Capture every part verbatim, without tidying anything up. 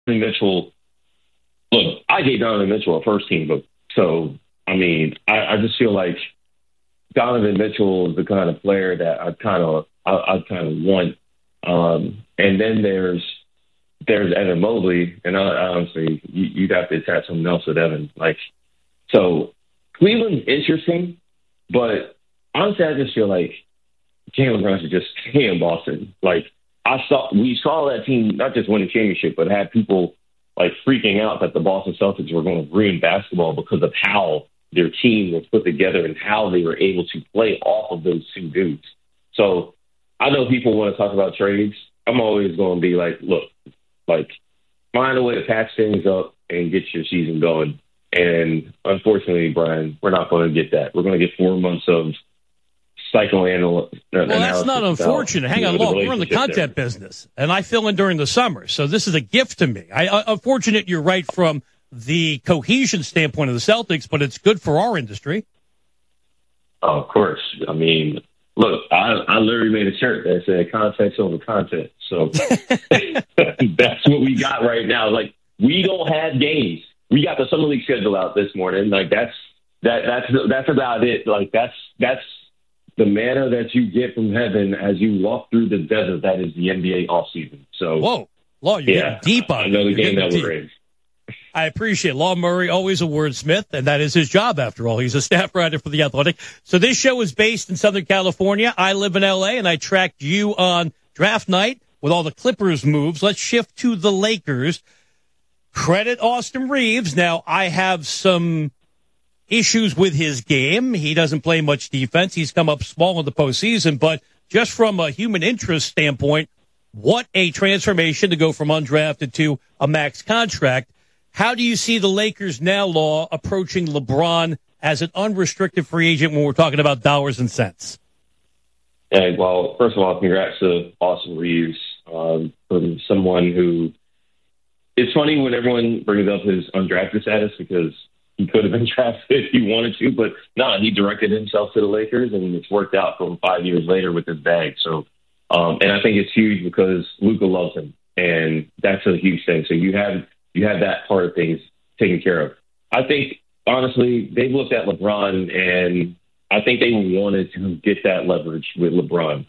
Mitchell, look, I gave Donovan Mitchell a first team vote. So, I mean, I, I just feel like Donovan Mitchell is the kind of player that I kind of, I, I kind of want. Um, and then there's, there's Evan Mobley, and I, honestly, you, you'd have to attach something else with Evan. Like, so Cleveland's interesting, but honestly, I just feel like Jaylen Brown should just stay in Boston. Like, I saw, we saw that team not just win a championship, but had people like freaking out that the Boston Celtics were going to ruin basketball because of how their team was put together and how they were able to play off of those two dudes. So I know people want to talk about trades. I'm always going to be like, look, like, find a way to patch things up and get your season going. And unfortunately, Brian, we're not going to get that. We're going to get four months of psychoanalysis. Well, that's not unfortunate. Hang on, look, we're in the content there. business, and I fill in during the summer, so this is a gift to me. I, uh, unfortunate, you're right from the cohesion standpoint of the Celtics, but it's good for our industry. Oh, of course. I mean, look, I, I literally made a shirt that said context over content. So that's what we got right now. Like, we don't have games. We got the summer league schedule out this morning. Like, that's that that's that's about it. Like, that's that's the manna that you get from heaven as you walk through the desert. That is the N B A offseason. So, whoa, Law, you're yeah, getting deep on I know the you're game that deep. we're in. I appreciate it. Law Murray, always a wordsmith, and that is his job, after all. He's a staff writer for The Athletic. So this show is based in Southern California. I live in L A, and I tracked you on draft night with all the Clippers moves. Let's shift to the Lakers. Credit Austin Reeves. Now, I have some issues with his game. He doesn't play much defense. He's come up small in the postseason, but just from a human interest standpoint, what a transformation to go from undrafted to a max contract. How do you see the Lakers now, Law, approaching LeBron as an unrestricted free agent when we're talking about dollars and cents? Hey, well, first of all, congrats to Austin Reeves, um, from someone who, it's funny when everyone brings up his undrafted status because he could have been drafted if he wanted to, but no, he directed himself to the Lakers, and it's worked out for him five years later with his bag. So, um, and I think it's huge because Luka loves him, and that's a huge thing. So you have you have that part of things taken care of. I think, honestly, they've looked at LeBron, and I think they wanted to get that leverage with LeBron.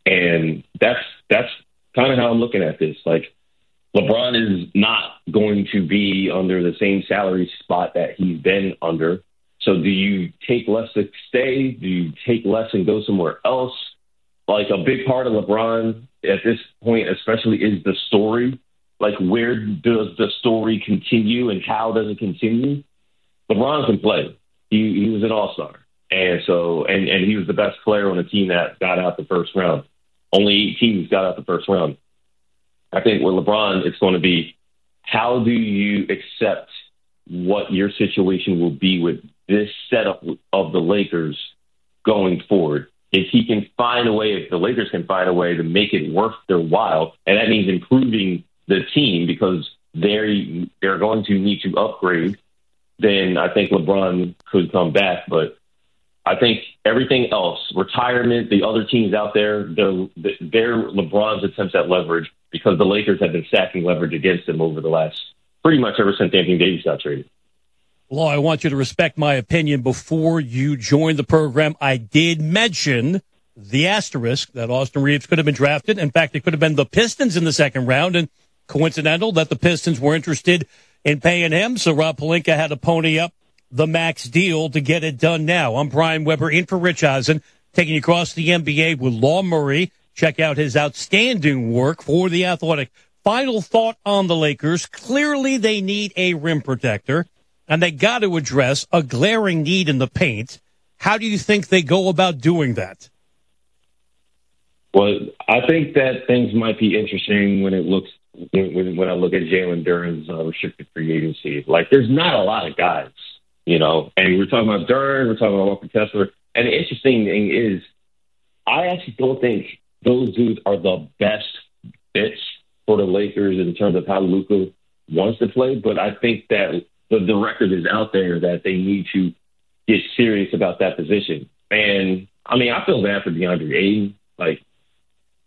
And that's that's kind of how I'm looking at this. Like, LeBron is not going to be under the same salary spot that he's been under. So do you take less to stay? Do you take less and go somewhere else? Like, a big part of LeBron at this point especially is the story. Like, where does the story continue and how does it continue? LeBron can play. He, he was an all-star. And so, and, and he was the best player on the team that got out the first round. Only eight teams got out the first round. I think with LeBron, it's going to be, how do you accept what your situation will be with this setup of the Lakers going forward? If he can find a way, if the Lakers can find a way to make it worth their while, and that means improving the team because they're, they're going to need to upgrade, then I think LeBron could come back. But I think everything else, retirement, the other teams out there, they're, they're LeBron's attempts at leverage because the Lakers have been stacking leverage against them over the last, pretty much ever since Anthony Davis got traded. Law, I want you to respect my opinion. Before you joined the program, I did mention the asterisk that Austin Reeves could have been drafted. In fact, it could have been the Pistons in the second round, and coincidental that the Pistons were interested in paying him, so Rob Pelinka had to pony up the max deal to get it done now. I'm Brian Weber in for Rich Eisen, taking you across the N B A with Law Murray. Check out his outstanding work for The Athletic. Final thought on the Lakers. Clearly they need a rim protector, and they got to address a glaring need in the paint. How do you think they go about doing that? Well, I think that things might be interesting when it looks when, when I look at Jalen Duren's uh, restricted free agency. Like, there's not a lot of guys, you know, and we're talking about Duren, we're talking about Walker Kessler. And the interesting thing is, I actually don't think those dudes are the best fits for the Lakers in terms of how Luka wants to play. But I think that the, the record is out there that they need to get serious about that position. And, I mean, I feel bad for DeAndre Ayton. Like,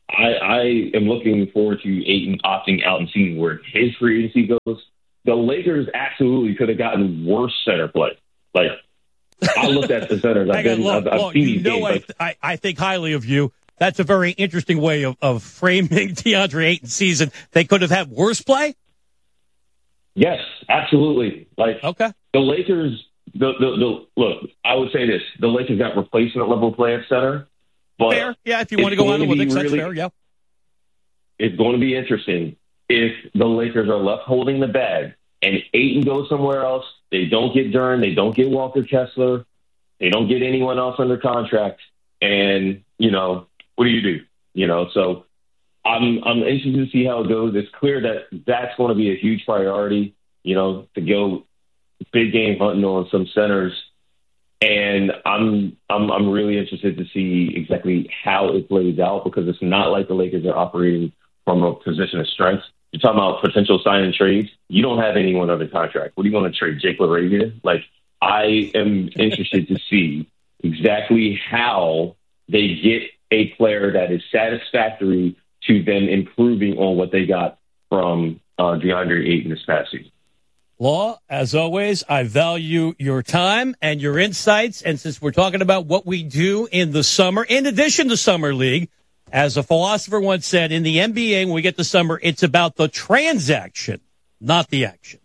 I, I am looking forward to Ayton opting out and seeing where his free agency goes. The Lakers absolutely could have gotten worse center play. Like, I looked at the centers. I've, been, look, I've, I've look, seen you these know games. I, Like, I, I think highly of you. That's a very interesting way of, of framing DeAndre Ayton's season. They could have had worse play? yes, absolutely. Like, Okay. the Lakers, the, the, the look, I would say this. The Lakers got replacement level play at center. But Fair. Yeah, if you want to go on with it, that's fair, yeah. It's going to be interesting if the Lakers are left holding the bag and Ayton goes somewhere else. They don't get Duren. They don't get Walker Kessler. They don't get anyone else under contract. And, you know, what do you do? You know, so I'm I'm interested to see how it goes. It's clear that that's going to be a huge priority, you know, to go big game hunting on some centers. And I'm I'm I'm really interested to see exactly how it plays out, because it's not like the Lakers are operating from a position of strength. You're talking about potential signing trades. You don't have anyone under contract. What are you going to trade, Jake LaRavia? Like, I am interested to see exactly how they get a player that is satisfactory to them improving on what they got from uh, DeAndre Ayton this past season. Law, as always, I value your time and your insights. And since we're talking about what we do in the summer, in addition to Summer League, as a philosopher once said, in the N B A, when we get to summer, it's about the transaction, not the action.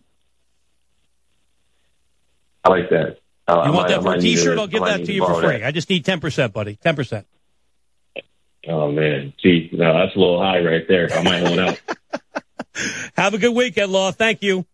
I like that. Uh, you want might, that for a T-shirt? To, I'll give that to you for free. That. I just need ten percent, buddy. ten percent. Oh, man. Gee, no, that's a little high right there. I might hold out. Have a good weekend, Law. Thank you.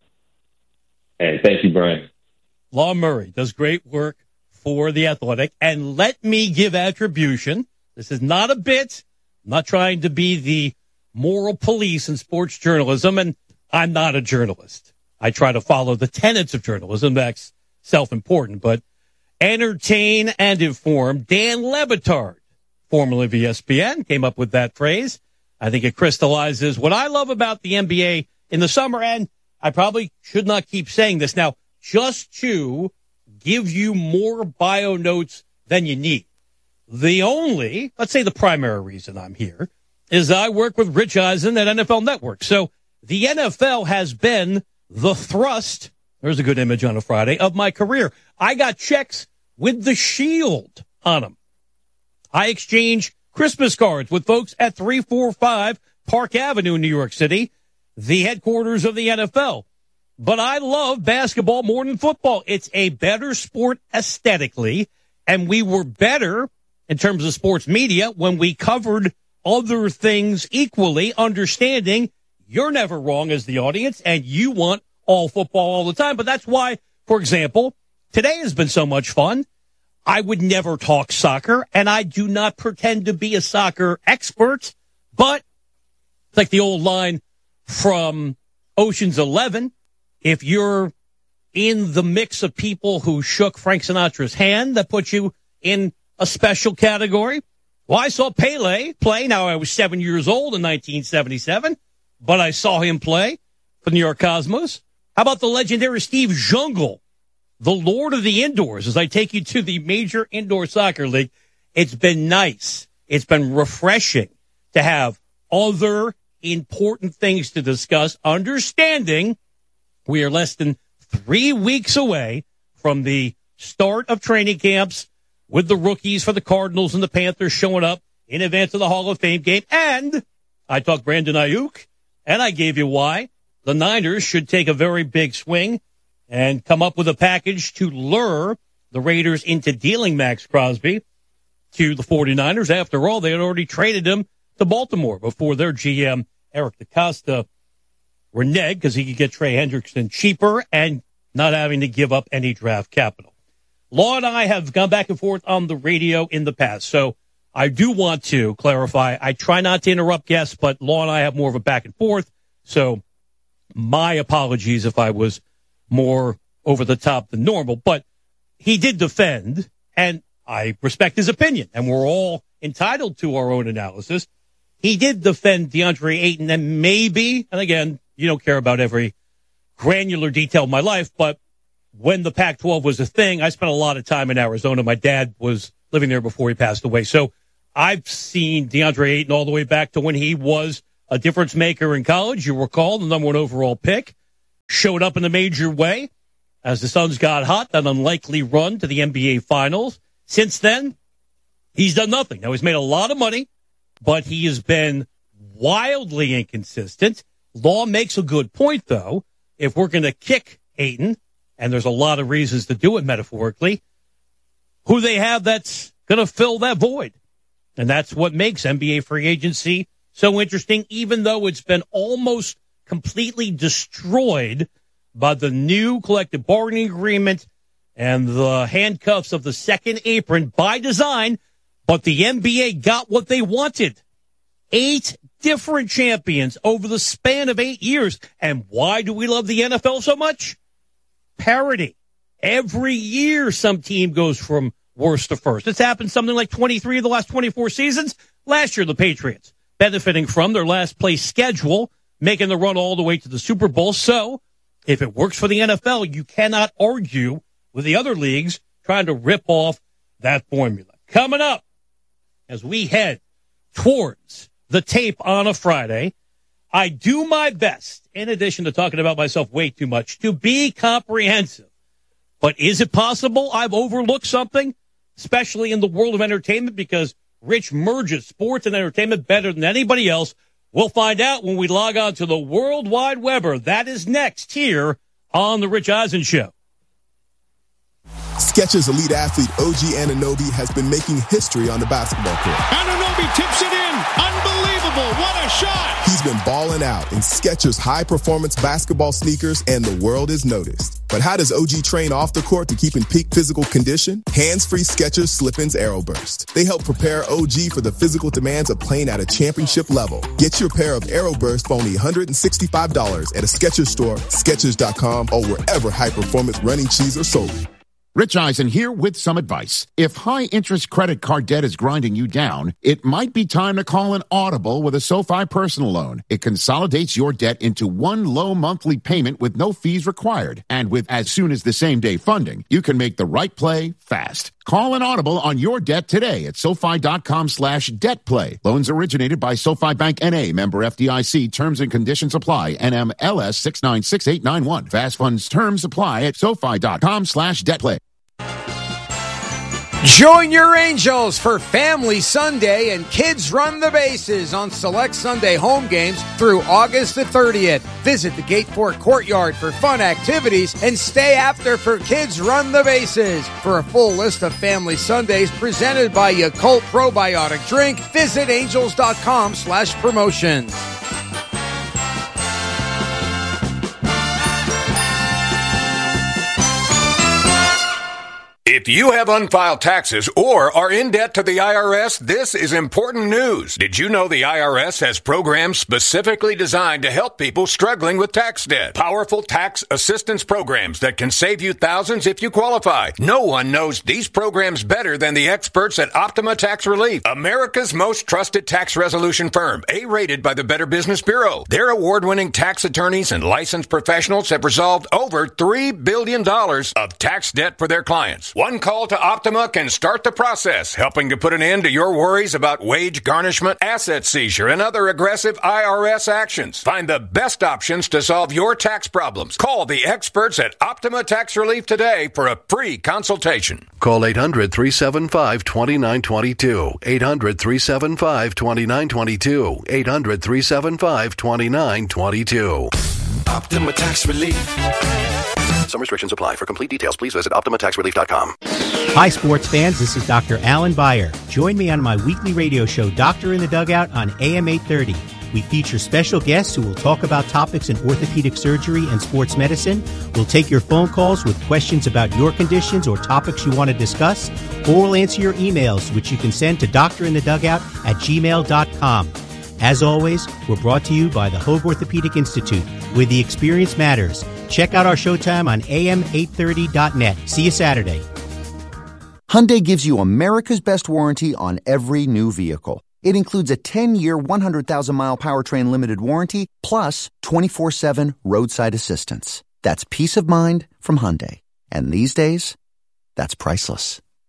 Hey, thank you, Brian. Law Murray does great work for The Athletic. And let me give attribution. This is not a bit. I'm not trying to be the moral police in sports journalism, and I'm not a journalist. I try to follow the tenets of journalism. That's self-important. But entertain and inform. Dan Le Batard, formerly of E S P N, came up with that phrase. I think it crystallizes what I love about the N B A in the summer, and I probably should not keep saying this now, just to give you more bio notes than you need. The only, let's say the primary reason I'm here is I work with Rich Eisen at N F L Network. So the N F L has been the thrust, there's a good image on a Friday, of my career. I got checks with the shield on them. I exchange Christmas cards with folks at three forty-five Park Avenue in New York City, the headquarters of the N F L. But I love basketball more than football. It's a better sport aesthetically, and we were better in terms of sports media when we covered other things equally, understanding you're never wrong as the audience, and you want all football all the time. But that's why, for example, today has been so much fun. I would never talk soccer, and I do not pretend to be a soccer expert, but it's like the old line from Ocean's Eleven. If you're in the mix of people who shook Frank Sinatra's hand, that puts you in a special category. Well, I saw Pele play. Now, I was seven years old in nineteen seventy-seven, but I saw him play for the New York Cosmos. How about the legendary Steve Jungle, the Lord of the Indoors, as I take you to the major indoor soccer league? It's been nice. It's been refreshing to have other important things to discuss, understanding we are less than three weeks away from the start of training camps with the rookies for the Cardinals and the Panthers showing up in advance of the Hall of Fame game. And I talked Brandon Ayuk, and I gave you why the Niners should take a very big swing and come up with a package to lure the Raiders into dealing Max Crosby to the 49ers. After all, they had already traded him to Baltimore before their G M, Eric DeCosta, reneged because he could get Trey Hendrickson cheaper and not having to give up any draft capital. Law and I have gone back and forth on the radio in the past, so I do want to clarify. I try not to interrupt guests, but Law and I have more of a back and forth, so my apologies if I was more over the top than normal. But he did defend, and I respect his opinion, and we're all entitled to our own analysis. He did defend DeAndre Ayton, and maybe, and again, you don't care about every granular detail of my life, but when the Pac twelve was a thing, I spent a lot of time in Arizona. My dad was living there before he passed away. So I've seen DeAndre Ayton all the way back to when he was a difference maker in college. You recall the number one overall pick, showed up in a major way as the Suns got hot, that unlikely run to the N B A Finals. Since then, he's done nothing. Now, he's made a lot of money, but he has been wildly inconsistent. Law makes a good point, though. If we're going to kick Ayton, and there's a lot of reasons to do it metaphorically, who they have that's going to fill that void. And that's what makes N B A free agency so interesting, even though it's been almost completely destroyed by the new collective bargaining agreement and the handcuffs of the second apron by design. But the N B A got what they wanted. Eight different champions over the span of eight years. And why do we love the N F L so much? Parity. Every year some team goes from worst to first. It's happened something like twenty-three of the last twenty-four seasons. Last year, the Patriots benefiting from their last place schedule, making the run all the way to the Super Bowl. So if it works for the N F L, you cannot argue with the other leagues trying to rip off that formula. Coming up, as we head towards the tape on a Friday, I do my best, in addition to talking about myself way too much, to be comprehensive. But is it possible I've overlooked something, especially in the world of entertainment, because Rich merges sports and entertainment better than anybody else? We'll find out when we log on to the World Wide Weber. That is next here on The Rich Eisen Show. Skechers elite athlete O G Anunoby has been making history on the basketball court. Anunoby tips it in. Unbelievable. What a shot. He's been balling out in Skechers high-performance basketball sneakers, and the world is noticed. But how does O G train off the court to keep in peak physical condition? Hands-free Skechers Slip-ins AeroBurst. They help prepare O G for the physical demands of playing at a championship level. Get your pair of AeroBurst for only one hundred sixty-five dollars at a Skechers store, Skechers dot com, or wherever high-performance running shoes are sold. Rich Eisen here with some advice. If high-interest credit card debt is grinding you down, it might be time to call an Audible with a SoFi personal loan. It consolidates your debt into one low monthly payment with no fees required. And with as soon as the same day funding, you can make the right play fast. Call an Audible on your debt today at SoFi.com slash debt play. Loans originated by SoFi Bank N A, member F D I C. Terms and conditions apply. N M L S six nine six eight nine one. Fast funds terms apply at SoFi.com slash debt play. Join your Angels for Family Sunday and Kids Run the Bases on select Sunday home games through August the thirtieth. Visit the Gate Fort Courtyard for fun activities and stay after for Kids Run the Bases. For a full list of Family Sundays presented by Yakult Probiotic Drink, visit angels.com slash promotions. If you have unfiled taxes or are in debt to the I R S, this is important news. Did you know the I R S has programs specifically designed to help people struggling with tax debt? Powerful tax assistance programs that can save you thousands if you qualify. No one knows these programs better than the experts at Optima Tax Relief, America's most trusted tax resolution firm, A-rated by the Better Business Bureau. Their award-winning tax attorneys and licensed professionals have resolved over three billion dollars of tax debt for their clients. One call to Optima can start the process, helping to put an end to your worries about wage garnishment, asset seizure, and other aggressive I R S actions. Find the best options to solve your tax problems. Call the experts at Optima Tax Relief today for a free consultation. Call eight hundred, three seven five, two nine two two. eight hundred, three seven five, two nine two two. eight hundred, three seven five, two nine two two. Optima Tax Relief. Some restrictions apply. For complete details, please visit optima tax relief dot com. Hi, sports fans. This is Doctor Alan Beyer. Join me on my weekly radio show, Doctor in the Dugout, on A M eight thirty. We feature special guests who will talk about topics in orthopedic surgery and sports medicine. We'll take your phone calls with questions about your conditions or topics you want to discuss, or we'll answer your emails, which you can send to doctorinthedugout at gmail dot com. As always, we're brought to you by the Hoag Orthopedic Institute, where the experience matters. Check out our showtime on A M eight thirty dot net. See you Saturday. Hyundai gives you America's best warranty on every new vehicle. It includes a ten-year, one hundred thousand mile powertrain limited warranty, plus twenty-four seven roadside assistance. That's peace of mind from Hyundai. And these days, that's priceless.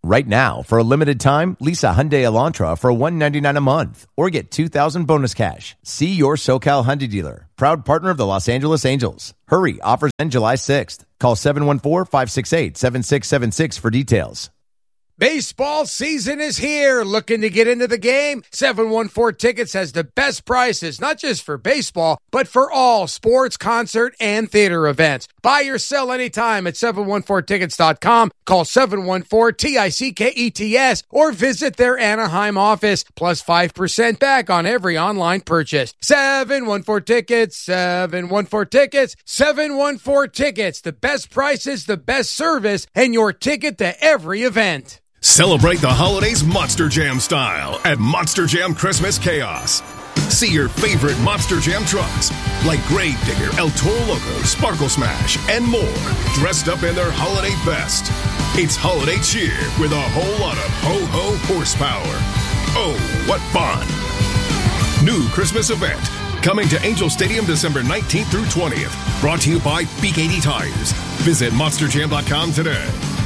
Right now, for a limited time, lease a Hyundai Elantra for one hundred ninety-nine dollars a month or get two thousand dollars bonus cash. See your SoCal Hyundai dealer. Proud partner of the Los Angeles Angels. Hurry, offers end July sixth. Call seven one four, five six eight, seven six seven six for details. Baseball season is here. Looking to get into the game? seven one four Tickets has the best prices, not just for baseball, but for all sports, concert, and theater events. Buy or sell anytime at seven one four tickets dot com. Call seven one four T I C K E T S or visit their Anaheim office. Plus five percent back on every online purchase. seven one four Tickets, seven one four Tickets, seven one four Tickets. The best prices, the best service, and your ticket to every event. Celebrate the holidays Monster Jam style at Monster Jam Christmas Chaos. See your favorite Monster Jam trucks like Grave Digger, El Toro Loco, Sparkle Smash, and more, dressed up in their holiday best. It's holiday cheer with a whole lot of ho-ho horsepower. Oh, what fun! New Christmas event coming to Angel Stadium December nineteenth through twentieth. Brought to you by B K D Tires. Visit monster jam dot com today.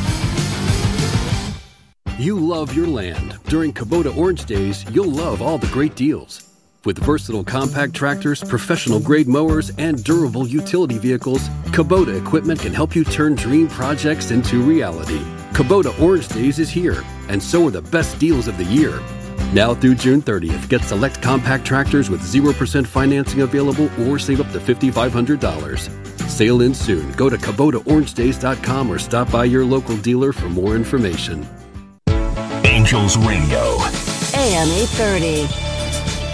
You love your land. During Kubota Orange Days, you'll love all the great deals. With versatile compact tractors, professional-grade mowers, and durable utility vehicles, Kubota equipment can help you turn dream projects into reality. Kubota Orange Days is here, and so are the best deals of the year. Now through June thirtieth, get select compact tractors with zero percent financing available or save up to five thousand five hundred dollars. Sale ends soon. Go to Kubota Orange Days dot com or stop by your local dealer for more information. Angels Radio. A M eight thirty.